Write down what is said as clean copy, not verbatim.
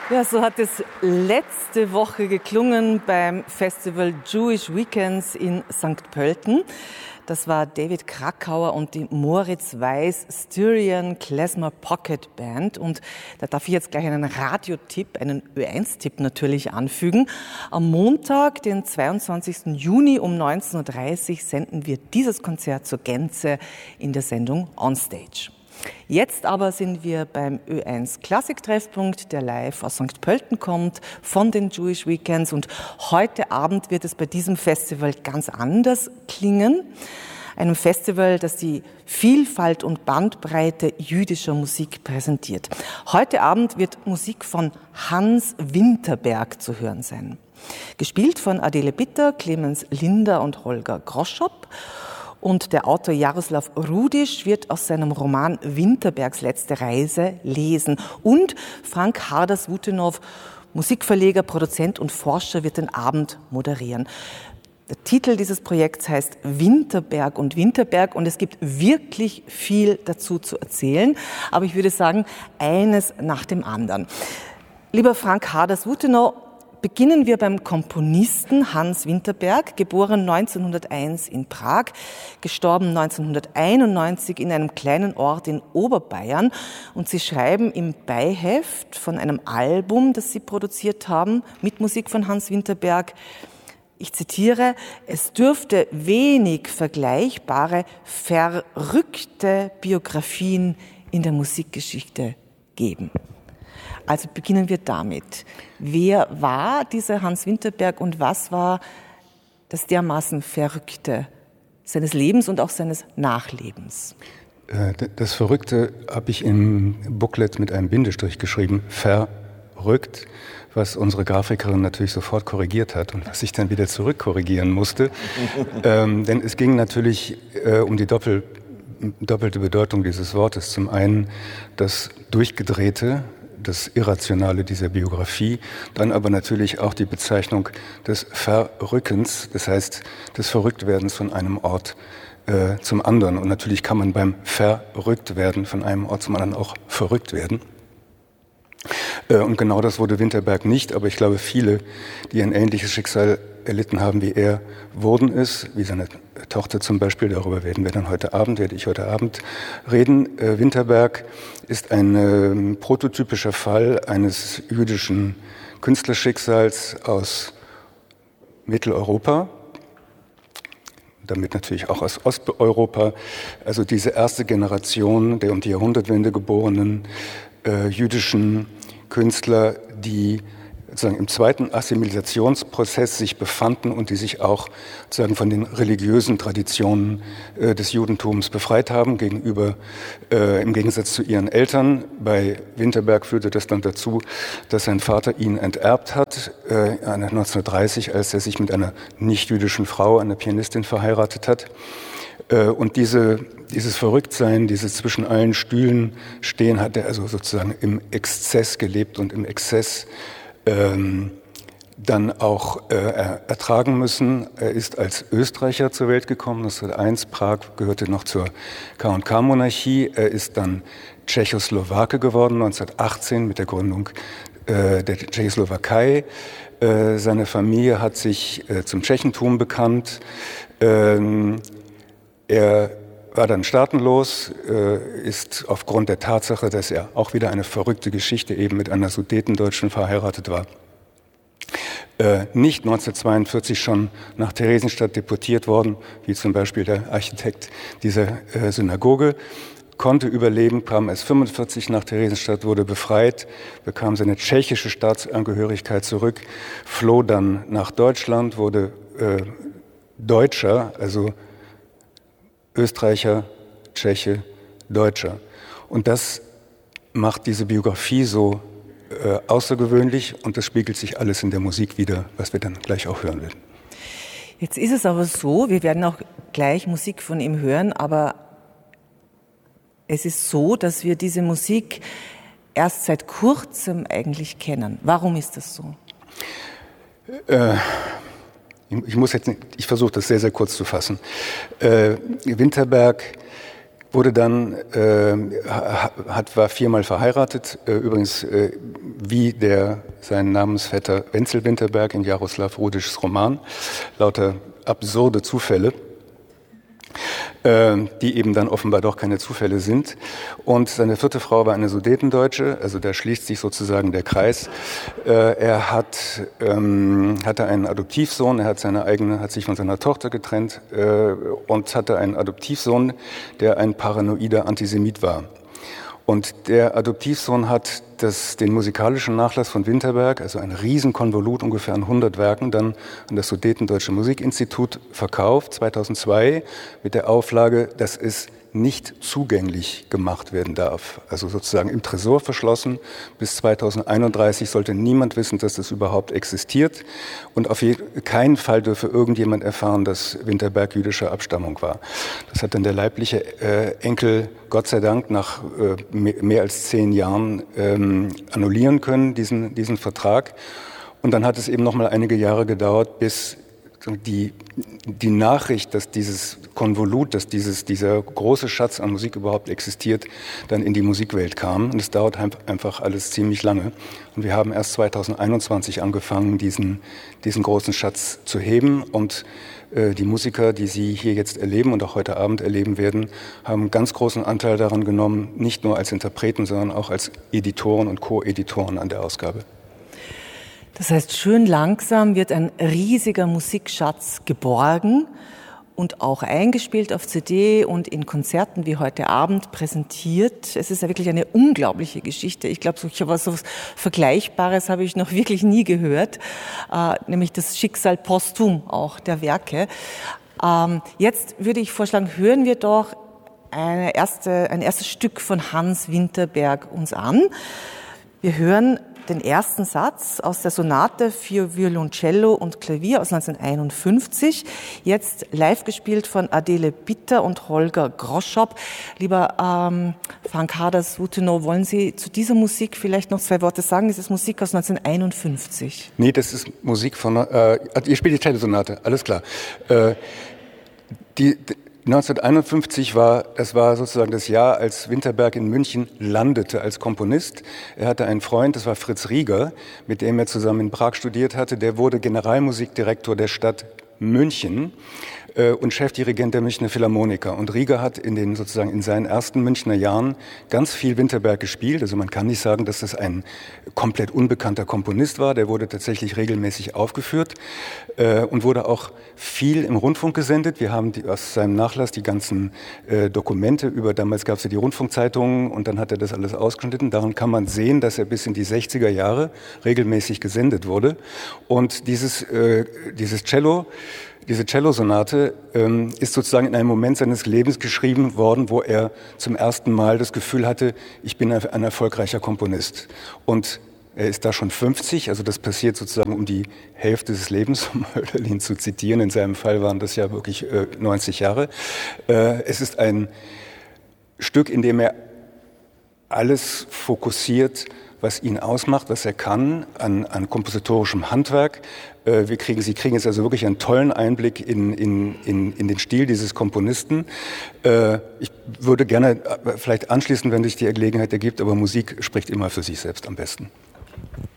Ja, so hat es letzte Woche geklungen beim Festival Jewish Weekends in St. Pölten. Das war David Krakauer und die Moritz Weiß Styrian Klezmer Pocket Band. Und da darf ich jetzt gleich einen Radiotipp, einen Ö1-Tipp natürlich anfügen. Am Montag, den 22. Juni um 19.30 Uhr senden wir dieses Konzert zur Gänze in der Sendung Onstage. Jetzt aber sind wir beim Ö1 Klassiktreffpunkt, der live aus St. Pölten kommt, von den Jewish Weekends. Und heute Abend wird es bei diesem Festival ganz anders klingen. Einem Festival, das die Vielfalt und Bandbreite jüdischer Musik präsentiert. Heute Abend wird Musik von Hans Winterberg zu hören sein. Gespielt von Adele Bitter, Clemens Linder und Holger Groschop. Und der Autor Jaroslav Rudisch wird aus seinem Roman Winterbergs letzte Reise lesen. Und Frank Harders-Wutenow, Musikverleger, Produzent und Forscher, wird den Abend moderieren. Der Titel dieses Projekts heißt Winterberg und Winterberg und es gibt wirklich viel dazu zu erzählen. Aber ich würde sagen, eines nach dem anderen. Lieber Frank Harders-Wutenow, beginnen wir beim Komponisten Hans Winterberg, geboren 1901 in Prag, gestorben 1991 in einem kleinen Ort in Oberbayern. Und Sie schreiben im Beiheft von einem Album, das Sie produziert haben, mit Musik von Hans Winterberg, ich zitiere, es dürfte wenig vergleichbare, verrückte Biografien in der Musikgeschichte geben. Also beginnen wir damit. Wer war dieser Hans Winterberg und was war das dermaßen Verrückte seines Lebens und auch seines Nachlebens? Das Verrückte habe ich im Booklet mit einem Bindestrich geschrieben, verrückt, was unsere Grafikerin natürlich sofort korrigiert hat und was ich dann wieder zurückkorrigieren musste. Denn es ging natürlich um die doppelte Bedeutung dieses Wortes. Zum einen das Durchgedrehte, das Irrationale dieser Biografie, dann aber natürlich auch die Bezeichnung des Verrückens, das heißt des Verrücktwerdens von einem Ort zum anderen. Und natürlich kann man beim Verrücktwerden von einem Ort zum anderen auch verrückt werden. Und genau das wurde Winterberg nicht, aber ich glaube, viele, die ein ähnliches Schicksal erlitten haben wie er, wurden es, wie seine Tochter zum Beispiel, darüber werde ich heute Abend reden. Winterberg ist ein prototypischer Fall eines jüdischen Künstlerschicksals aus Mitteleuropa, damit natürlich auch aus Osteuropa, also diese erste Generation der um die Jahrhundertwende geborenen jüdischen Künstler, die sozusagen im zweiten Assimilationsprozess sich befanden und die sich auch sozusagen von den religiösen Traditionen des Judentums befreit haben gegenüber, im Gegensatz zu ihren Eltern. Bei Winterberg führte das dann dazu, dass sein Vater ihn enterbt hat, 1930, als er sich mit einer nicht-jüdischen Frau, einer Pianistin, verheiratet hat. Und dieses Verrücktsein, dieses zwischen allen Stühlen stehen, hat er also sozusagen im Exzess gelebt und im Exzess dann auch ertragen müssen. Er ist als Österreicher zur Welt gekommen, 1901. Prag gehörte noch zur K&K-Monarchie. Er ist dann Tschechoslowake geworden, 1918 mit der Gründung der Tschechoslowakei. Seine Familie hat sich zum Tschechentum bekannt. Er war dann staatenlos, ist aufgrund der Tatsache, dass er auch wieder eine verrückte Geschichte eben mit einer Sudetendeutschen verheiratet war, nicht 1942 schon nach Theresienstadt deportiert worden, wie zum Beispiel der Architekt dieser Synagoge, konnte überleben, kam erst 1945 nach Theresienstadt, wurde befreit, bekam seine tschechische Staatsangehörigkeit zurück, floh dann nach Deutschland, wurde Deutscher, also Österreicher, Tscheche, Deutscher. Und das macht diese Biografie so außergewöhnlich und das spiegelt sich alles in der Musik wider, was wir dann gleich auch hören werden. Jetzt ist es aber so, wir werden auch gleich Musik von ihm hören, aber es ist so, dass wir diese Musik erst seit kurzem eigentlich kennen. Warum ist das so? Ich versuche das sehr, sehr kurz zu fassen. Winterberg wurde dann, war 4-mal verheiratet, übrigens wie sein Namensvetter Wenzel Winterberg in Jaroslav Rudischs Roman, lauter absurde Zufälle, die eben dann offenbar doch keine Zufälle sind. Und seine 4. Frau war eine Sudetendeutsche, also da schließt sich sozusagen der Kreis. Er hatte einen Adoptivsohn, er hat sich von seiner Tochter getrennt und hatte einen Adoptivsohn, der ein paranoider Antisemit war. Und der Adoptivsohn hat den musikalischen Nachlass von Winterberg, also ein Riesenkonvolut, ungefähr an 100 Werken, dann an das Sudetendeutsche Musikinstitut verkauft, 2002, mit der Auflage, dass es nicht zugänglich gemacht werden darf. Also sozusagen im Tresor verschlossen. Bis 2031 sollte niemand wissen, dass das überhaupt existiert. Und auf keinen Fall dürfe irgendjemand erfahren, dass Winterberg jüdischer Abstammung war. Das hat dann der leibliche Enkel, Gott sei Dank, nach mehr als 10 Jahren annullieren können, diesen Vertrag. Und dann hat es eben noch mal einige Jahre gedauert, bis die Nachricht, dass dieses Konvolut, dass dieser große Schatz an Musik überhaupt existiert, dann in die Musikwelt kam. Und es dauert einfach alles ziemlich lange. Und wir haben erst 2021 angefangen, diesen großen Schatz zu heben. Und die Musiker, die Sie hier jetzt erleben und auch heute Abend erleben werden, haben einen ganz großen Anteil daran genommen, nicht nur als Interpreten, sondern auch als Editoren und Co-Editoren an der Ausgabe. Das heißt, schön langsam wird ein riesiger Musikschatz geborgen und auch eingespielt auf CD und in Konzerten wie heute Abend präsentiert. Es ist ja wirklich eine unglaubliche Geschichte. Ich glaube, so etwas Vergleichbares habe ich noch wirklich nie gehört, nämlich das Schicksal posthum auch der Werke. Jetzt würde ich vorschlagen, hören wir doch ein erstes Stück von Hans Winterberg uns an. Wir hören den ersten Satz aus der Sonate für Violoncello und Klavier aus 1951, jetzt live gespielt von Adele Bitter und Holger Groschop. Lieber Frank Harders-Wutenau, wollen Sie zu dieser Musik vielleicht noch 2 Worte sagen? Das ist Musik aus 1951. Nee, das ist Musik von... ihr spielt die Cello-Sonate, alles klar. 1951 war sozusagen das Jahr, als Winterberg in München landete als Komponist. Er hatte einen Freund, das war Fritz Rieger, mit dem er zusammen in Prag studiert hatte. Der wurde Generalmusikdirektor der Stadt München und Chefdirigent der Münchner Philharmoniker. Und Rieger hat in seinen ersten Münchner Jahren ganz viel Winterberg gespielt. Also man kann nicht sagen, dass das ein komplett unbekannter Komponist war. Der wurde tatsächlich regelmäßig aufgeführt und wurde auch viel im Rundfunk gesendet. Wir haben aus seinem Nachlass die ganzen Dokumente damals gab es ja die Rundfunkzeitungen und dann hat er das alles ausgeschnitten. Daran kann man sehen, dass er bis in die 60er Jahre regelmäßig gesendet wurde. Und diese Cello-Sonate ist sozusagen in einem Moment seines Lebens geschrieben worden, wo er zum ersten Mal das Gefühl hatte, ich bin ein erfolgreicher Komponist. Und er ist da schon 50, also das passiert sozusagen um die Hälfte des Lebens, um Hölderlin zu zitieren. In seinem Fall waren das ja wirklich 90 Jahre. Es ist ein Stück, in dem er alles fokussiert, was ihn ausmacht, was er kann an kompositorischem Handwerk. Sie kriegen jetzt also wirklich einen tollen Einblick in den Stil dieses Komponisten. Ich würde gerne vielleicht anschließen, wenn sich die Gelegenheit ergibt, aber Musik spricht immer für sich selbst am besten.